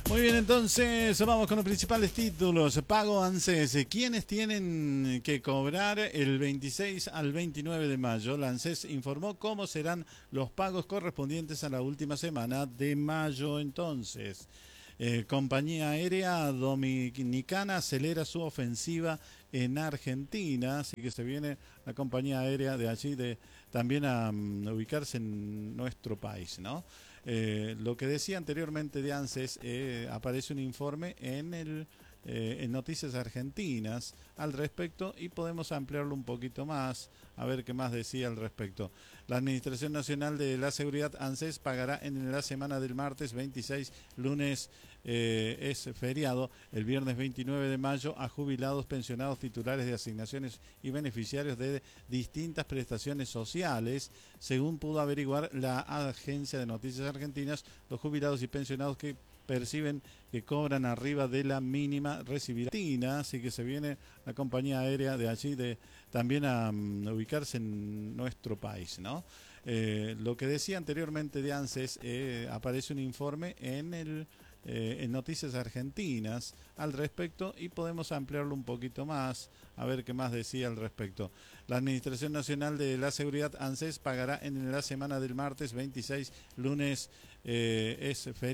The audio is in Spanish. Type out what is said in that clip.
Muy bien, entonces vamos con los principales títulos. Pago ANSES. ¿Quiénes tienen que cobrar el 26 al 29 de mayo? La ANSES informó cómo serán los pagos correspondientes a la última semana de mayo. Entonces, compañía aérea dominicana acelera su ofensiva en Argentina, así que se viene la compañía aérea de allí también a ubicarse en nuestro país, ¿no? Lo que decía anteriormente de ANSES, aparece un informe en Noticias Argentinas al respecto y podemos ampliarlo un poquito más, a ver qué más decía al respecto. La Administración Nacional de la Seguridad ANSES pagará en la semana del martes 26, lunes es feriado, el viernes 29 de mayo a jubilados, pensionados, titulares de asignaciones y beneficiarios de distintas prestaciones sociales. Según pudo averiguar la agencia de noticias argentinas, los jubilados y pensionados que cobran arriba de la mínima recibirán. Así que se viene la compañía aérea de allí también a ubicarse en nuestro país, ¿no? Lo que decía anteriormente de ANSES, aparece un informe en Noticias Argentinas al respecto y podemos ampliarlo un poquito más, a ver qué más decía al respecto. La Administración Nacional de la Seguridad ANSES pagará en la semana del martes 26, lunes es feriado.